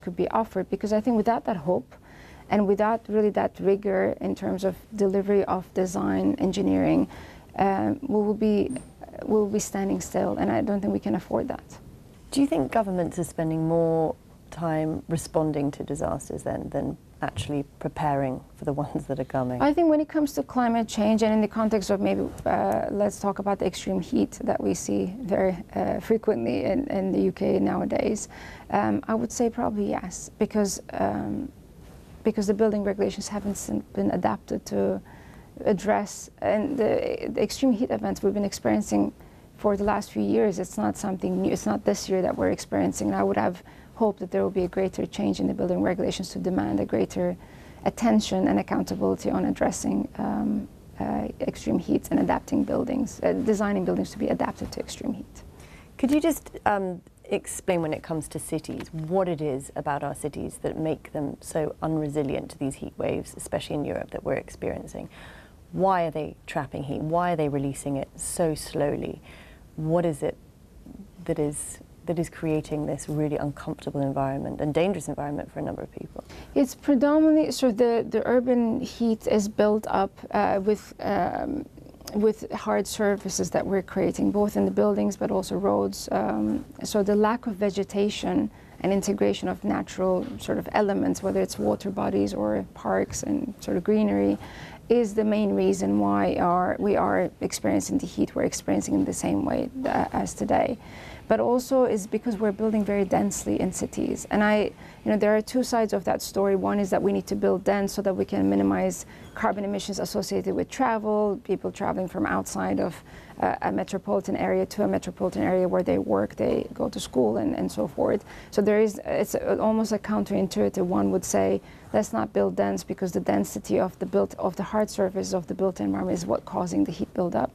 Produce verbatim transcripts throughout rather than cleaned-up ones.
could be offered, because I think without that hope and without really that rigor in terms of delivery of design engineering, um, we will be we will be standing still, and I don't think we can afford that. Do you think governments are spending more time responding to disasters then than actually preparing for the ones that are coming? I think when it comes to climate change, and in the context of maybe, uh, let's talk about the extreme heat that we see very uh, frequently in, in the U K nowadays, um, I would say probably yes, because, um, because the building regulations haven't been adapted to address, and the, the extreme heat events we've been experiencing for the last few years, it's not something new, it's not this year that we're experiencing, and I would have hope that there will be a greater change in the building regulations to demand a greater attention and accountability on addressing um, uh, extreme heat and adapting buildings, uh, designing buildings to be adapted to extreme heat. Could you just um, explain, when it comes to cities, what it is about our cities that make them so unresilient to these heat waves, especially in Europe, that we're experiencing? Why are they trapping heat? Why are they releasing it so slowly? What is it that is that is creating this really uncomfortable environment and dangerous environment for a number of people? It's predominantly, so the, the urban heat is built up uh, with, um, with hard surfaces that we're creating, both in the buildings but also roads. Um, so the lack of vegetation and integration of natural sort of elements, whether it's water bodies or parks and sort of greenery, is the main reason why our, we are experiencing the heat we're experiencing in the same way uh, as today. But also is because we're building very densely in cities. And I, you know, there are two sides of that story. One is that we need to build dense so that we can minimize carbon emissions associated with travel, people traveling from outside of uh, a metropolitan area to a metropolitan area where they work, they go to school, and, and so forth. So there is, it's a, almost a counterintuitive. One would say, let's not build dense because the density of the built, of the hard surface of the built environment is what causing the heat buildup.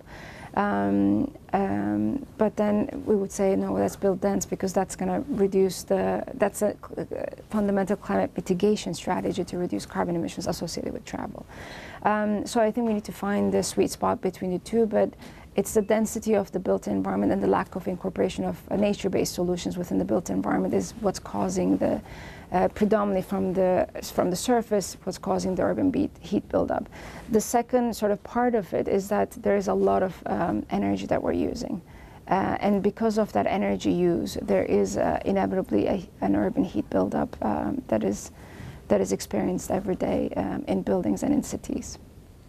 Um, um, but then we would say, no, let's build dense because that's going to reduce the, that's a uh, fundamental climate mitigation strategy to reduce carbon emissions associated with travel. Um, so I think we need to find the sweet spot between the two, but it's the density of the built environment and the lack of incorporation of uh, nature-based solutions within the built environment is what's causing the, uh, predominantly from the, from the surface, what's causing the urban beat, heat buildup. The second sort of part of it is that there is a lot of um, energy that we're using. Uh, and because of that energy use, there is uh, inevitably a, an urban heat buildup um, that is, that is experienced every day um, in buildings and in cities.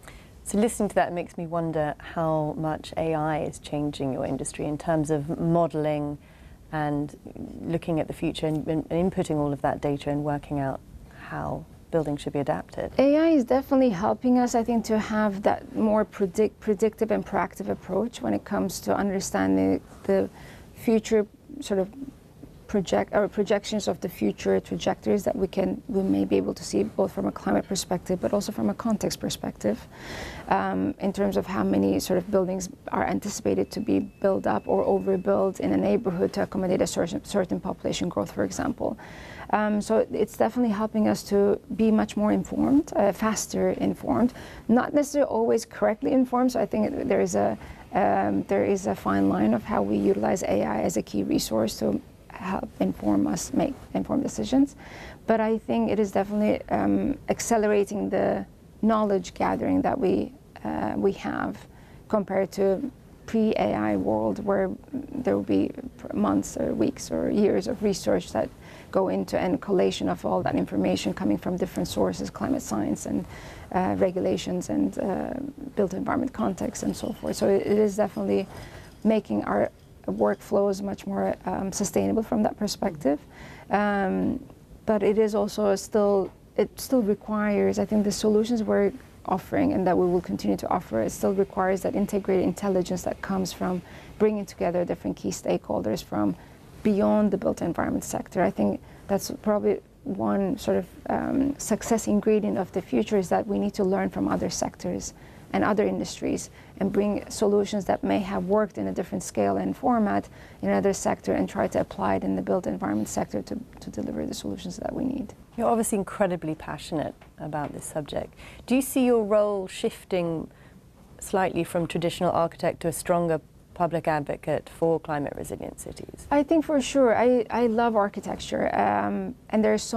So listening to that makes me wonder how much A I is changing your industry in terms of modelling and looking at the future and, and inputting all of that data and working out how buildings should be adapted. A I is definitely helping us, I think, to have that more predict, predictive and proactive approach when it comes to understanding the future sort of project or projections of the future trajectories that we can we may be able to see, both from a climate perspective but also from a context perspective, um, in terms of how many sort of buildings are anticipated to be built up or overbuilt in a neighborhood to accommodate a certain, certain population growth, for example. Um, so it's definitely helping us to be much more informed, uh, faster informed, not necessarily always correctly informed. So I think there is a um, there is a fine line of how we utilize A I as a key resource to help inform us make informed decisions. But I think it is definitely um, accelerating the knowledge gathering that we uh, we have compared to pre-A I world, where there will be months or weeks or years of research that go into and collation of all that information coming from different sources, climate science and uh, regulations and uh, built environment context and so forth. So it, it is definitely making our workflows much more um, sustainable from that perspective. Um, but it is also still, it still requires, I think the solutions we're offering and that we will continue to offer, it still requires that integrated intelligence that comes from bringing together different key stakeholders from beyond the built environment sector. I think that's probably one sort of um, success ingredient of the future, is that we need to learn from other sectors and other industries and bring solutions that may have worked in a different scale and format in another sector and try to apply it in the built environment sector to, to deliver the solutions that we need. You're obviously incredibly passionate about this subject. Do you see your role shifting slightly from traditional architect to a stronger public advocate for climate resilient cities? I think for sure. I, I love architecture, um, and there's so